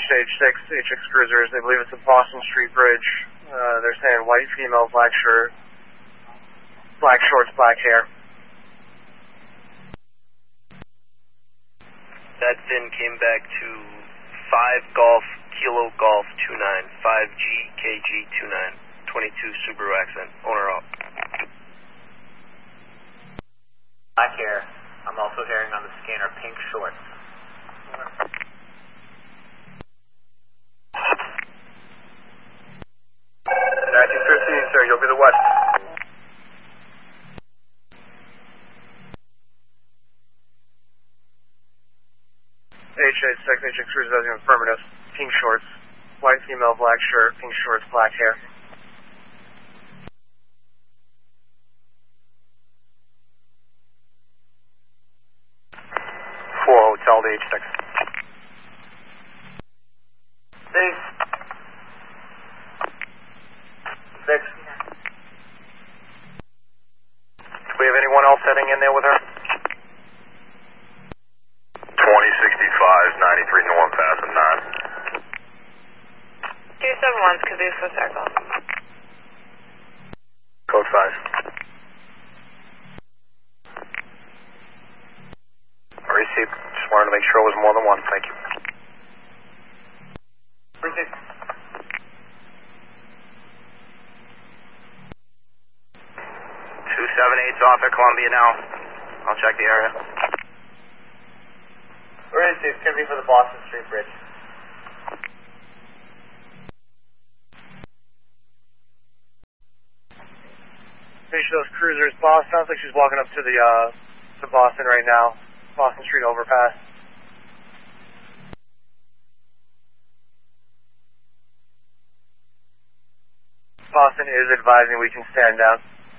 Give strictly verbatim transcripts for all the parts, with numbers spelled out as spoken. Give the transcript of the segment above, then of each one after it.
H H six, H X Cruisers. They believe it's a Boston Street Bridge. Uh, they're saying white female, black shirt, black shorts, black hair. That then came back to five Golf, Kilo Golf two nine, five G K G two nine, twenty-two Subaru Accent, owner up. Black hair. I'm also hearing on the scanner pink shorts. nineteen fifteen, sir, you'll be the west. H H six, H X Cruiser, does affirmative. Pink shorts, white female, black shirt, pink shorts, black hair. four Hotel to H six. Six. Six. Do we have anyone else heading in there with her? twenty sixty-five, ninety-three North, passing nine. two seven one's Caduceus Circle. Code five. Received. Just wanted to make sure it was more than one. Thank you. Received. two seven eight's off at Columbia now. I'll check the area. Received. It's going to be for the Boston Street Bridge. Finish those cruisers. Boss, sounds like she's walking up to the, uh, to Boston right now. Boston Street overpass. Boston is advising we can stand down.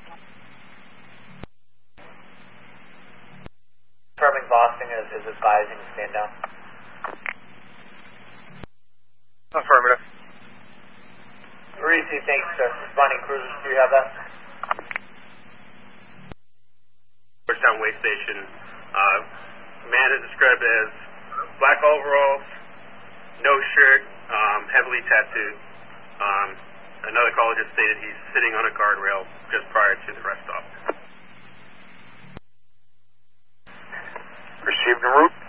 Confirming Boston is, is advising to stand down. Affirmative. Received. Thank you, sir. Responding cruisers, do you have that? Georgetown Way Station. Uh, man is described as black overalls, no shirt, um, heavily tattooed. Um, another caller just stated he's sitting on a guardrail just prior to the rest stop. Received en route.